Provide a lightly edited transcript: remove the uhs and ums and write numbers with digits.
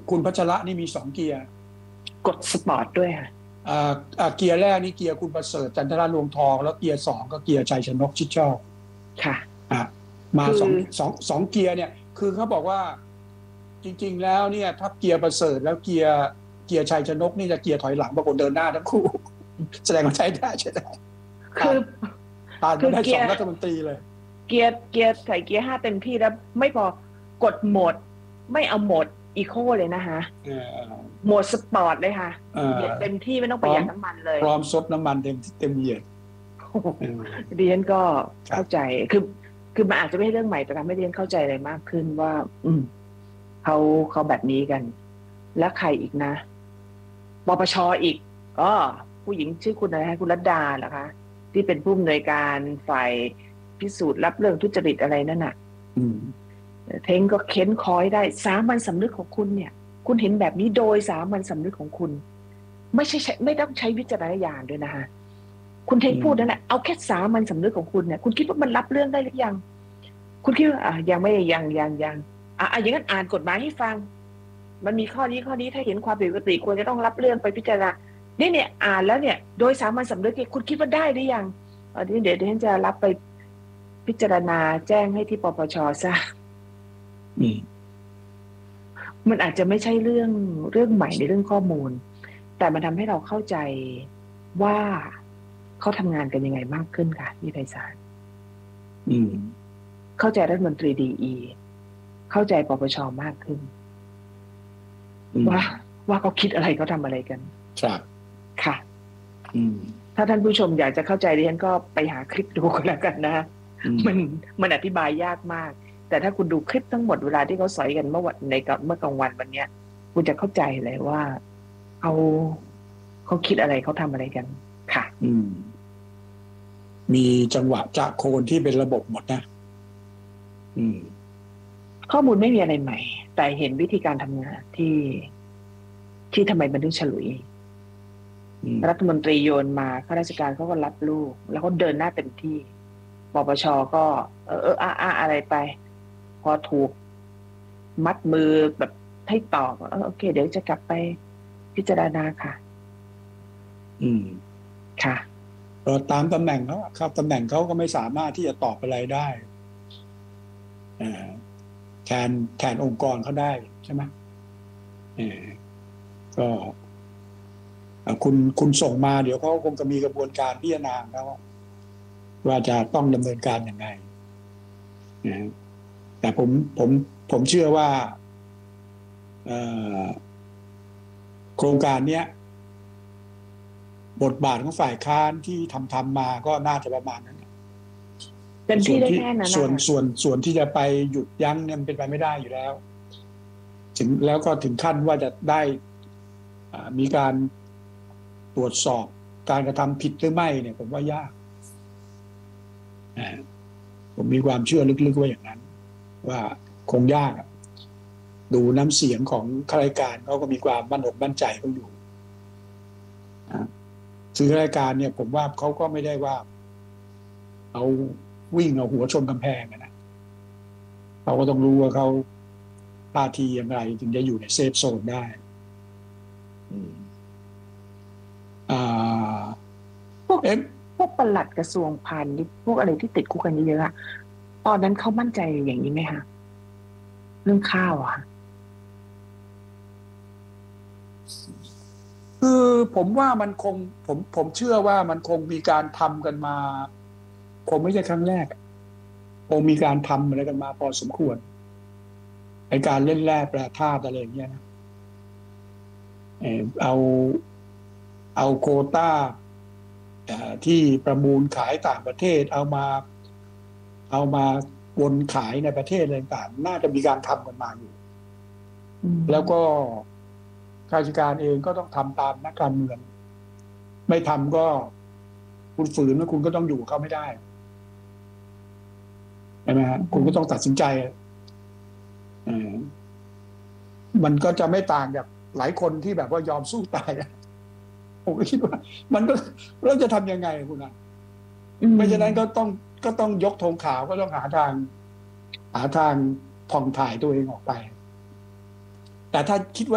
คุณพัชระนี่มี2เกียร์กดสปอร์ตด้วยค่ะเกียร์แรกนี่เกียร์คุณประเสริฐจันทราลวงทองแล้วเกียร์2ก็เกียร์ชัยชนกชิดชอบค่ะมาสองเกียร์เนี่ยคือเขาบอกว่าจริงๆแล้วเนี่ยถ้าเกียร์ประเสริฐแล้วเกียร์ชัยชนกนี่จะเกียร์ถอยหลังปรากฏเดินหน้าทั้งคู่แสดงว่าใช้ได้คือผ่านได้2รัฐมนตรีเลยเกียร์ใส่เกียร์5เต็มที่แล้วไม่พอกดโหมดไม่เอาโหมดอีโคเลยนะคะโหมดสปอร์ตเลยค่ะเต็มที่ไม่ต้องประหยัดน้ำมันเลยพร้อมซดน้ำมันเต็มเหยียดดิฉันก็เข้าใจคือมันอาจจะไม่ใช่เรื่องใหม่แต่ทำให้ดิฉันเข้าใจอะไรมากขึ้นว่าเขาแบบนี้กันแล้วใครอีกนะปปช.อีกผู้หญิงชื่อคุณอะไรคะคุณรัตดาเหรอคะที่เป็นผู้อำนวยการฝ่ายพิสูจน์รับเรื่องทุจริตอะไรนั่นน่ะเท้งก็เค้นคอยได้สามัญสำนึกของคุณเนี่ยคุณเห็นแบบนี้โดยสามัญสำนึกของคุณไม่ต้องใช้วิจารณญาณด้วยนะคะคุณเท้งพูดนั่นแหละเอาแค่สามัญสำนึกของคุณเนี่ยคุณคิดว่ามันรับเรื่องได้หรือยังคุณคิดว่ายังไม่ยังอย่างนั้นอ่านกฎหมายให้ฟังมันมีข้อนี้ถ้าเห็นความผิดปกติควรจะต้องรับเรื่องไปพิจารณาเนี่ยอ่านแล้วเนี่ยโดยสามัญสำนึกคุณคิดว่าได้หรือยังเดี๋ยวฉันจะรับไปพิจารณาแจ้งให้ที่ปปช.ซะมันอาจจะไม่ใช่เรื่องใหม่ในเรื่องข้อมูลแต่มันทำให้เราเข้าใจว่าเขาทำงานกันยังไงมากขึ้นค่ะพี่ไพศาลเข้าใจรัฐมนตรีดีเข้าใจปปช.มากขึ้นว่าเขาคิดอะไรเขาทำอะไรกันครับค่ะถ้าท่านผู้ชมอยากจะเข้าใจดิฉันก็ไปหาคลิปดูกันแล้วกันนะมันอธิบายยากมากแต่ถ้าคุณดูคลิปทั้งหมดเวลาที่เขาสอยกันเมื่อกลางวันวันนี้คุณจะเข้าใจเลยว่าเขาคิดอะไรเขาทำอะไรกันค่ะมีจังหวะจะโคนที่เป็นระบบหมดนะข้อมูลไม่มีอะไรใหม่แต่เห็นวิธีการทำงานที่ทำไมมันถึงฉลุยรัฐมนตรีโยนมาข้าราชการเขาก็รับลูกแล้วก็เดินหน้าเต็มที่ปปช.ก็อะไรไปพอถูกมัดมือแบบให้ตอบโอเคเดี๋ยวจะกลับไปพิจารณาค่ะค่ะก็ตามตำแหน่งเขาครับตำแหน่งเขาก็ไม่สามารถที่จะตอบอะไรได้แทนองค์กรเขาได้ใช่ไหมก็คุณส่งมาเดี๋ยวเขาคงจะมีกระบวนการพิจารณาแล้วว่าจะต้องดำเนินการยังไงแต่ผมเชื่อว่าโครงการเนี้ยบทบาทของฝ่ายค้านที่ทำมาก็น่าจะประมาณนั้นเป็นที่ได้แค่นั้นส่วนที่จะไปหยุดยั้งเนี่ยมันเป็นไปไม่ได้อยู่แล้วแล้วก็ถึงขั้นว่าจะได้มีการตรวจสอบการกระทำผิดหรือไม่เนี่ยผมว่ายากผมมีความเชื่อลึกๆว่าอย่างนั้นว่าคงยากดูน้ำเสียงของข้าราชการเขาก็มีความมั่นอกมั่นใจเขาอยู่คือข้าราชการเนี่ยผมว่าเขาก็ไม่ได้ว่าเอาวิ่งเอาหัวชนกำแพงนะเขาก็ต้องรู้ว่าเขาท่าทีอย่างไรถึงจะอยู่ในเซฟโซนได้พวกปลัดกระทรวงพาณิชย์พวกอะไรที่ติดคุกกันเยอะๆตอนนั้นเขามั่นใจอย่างนี้ไหมคะเรื่องข้าวคือผมว่ามันคงผมเชื่อว่ามันคงมีการทำกันมาคงไม่ใช่ครั้งแรกคงมีการทำอะไรกันมาพอสมควรในการเล่นแร่แปรธาตุอะไรอย่างเงี้ยนะเอาโควต้าที่ประมูลขายต่างประเทศเอามาวนขายในประเทศอะไรต่างน่าจะมีการทำกันมาอยู่แล้วก็ข้าราชการเองก็ต้องทำตามนักการเมืองไม่ทำก็คุณฝืนแล้วคุณก็ต้องอยู่เขาไม่ได้ใช่ไหมฮะคุณก็ต้องตัดสินใจมันก็จะไม่ต่างจากหลายคนที่แบบว่ายอมสู้ตายผมก็คิดว่ามันก็เราจะทำยังไงคุณไม่ฉะนั้นก็ต้องยกธงขาวก็ต้องหาทางผ่องถ่ายตัวเองออกไปแต่ถ้าคิดว่า